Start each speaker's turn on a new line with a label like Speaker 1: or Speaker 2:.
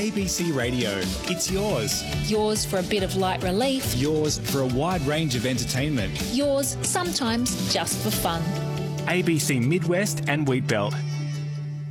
Speaker 1: ABC Radio. It's yours.
Speaker 2: Yours for a bit of light relief.
Speaker 1: Yours for a wide range of entertainment.
Speaker 2: Yours sometimes just for fun.
Speaker 1: ABC Midwest and Wheatbelt.